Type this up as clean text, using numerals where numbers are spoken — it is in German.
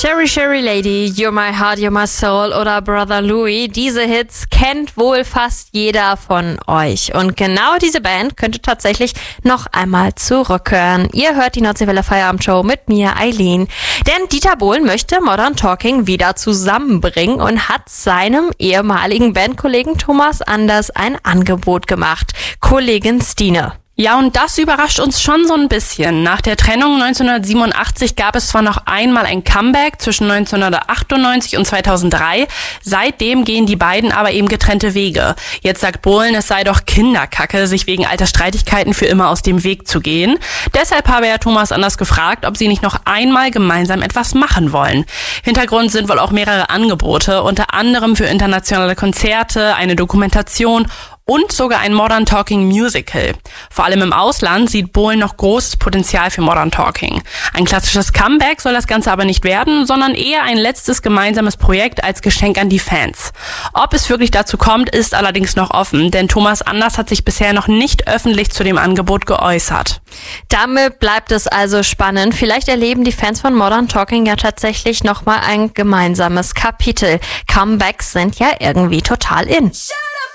Sherry Sherry Lady, You're My Heart, You're My Soul oder Brother Louie. Diese Hits kennt wohl fast jeder von euch. Und genau diese Band könnte tatsächlich noch einmal zurückkehren. Ihr hört die Nordseewelle Feierabendshow mit mir, Eileen. Denn Dieter Bohlen möchte Modern Talking wieder zusammenbringen und hat seinem ehemaligen Bandkollegen Thomas Anders ein Angebot gemacht. Kollegin Stine. Ja, und das überrascht uns schon so ein bisschen. Nach der Trennung 1987 gab es zwar noch einmal ein Comeback zwischen 1998 und 2003. Seitdem gehen die beiden aber eben getrennte Wege. Jetzt sagt Bohlen, es sei doch Kinderkacke, sich wegen alter Streitigkeiten für immer aus dem Weg zu gehen. Deshalb habe er Thomas Anders gefragt, ob sie nicht noch einmal gemeinsam etwas machen wollen. Hintergrund sind wohl auch mehrere Angebote, unter anderem für internationale Konzerte, eine Dokumentation und sogar ein Modern Talking Musical. Vor allem im Ausland sieht Bohlen noch großes Potenzial für Modern Talking. Ein klassisches Comeback soll das Ganze aber nicht werden, sondern eher ein letztes gemeinsames Projekt als Geschenk an die Fans. Ob es wirklich dazu kommt, ist allerdings noch offen, denn Thomas Anders hat sich bisher noch nicht öffentlich zu dem Angebot geäußert. Damit bleibt es also spannend. Vielleicht erleben die Fans von Modern Talking ja tatsächlich nochmal ein gemeinsames Kapitel. Comebacks sind ja irgendwie total in.